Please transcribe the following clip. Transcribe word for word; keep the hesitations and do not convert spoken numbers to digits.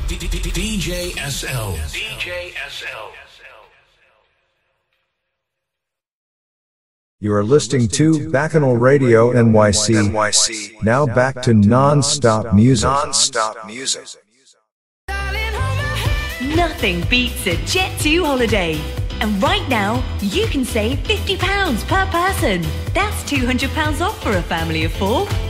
D J S L. D J S L. You are listening to Bacchanal Radio N Y C. N Y C. Now back to non-stop music. Non-stop music. Nothing beats a Jet two holiday. And right now, you can save fifty pounds per person. That's two hundred pounds off for a family of four.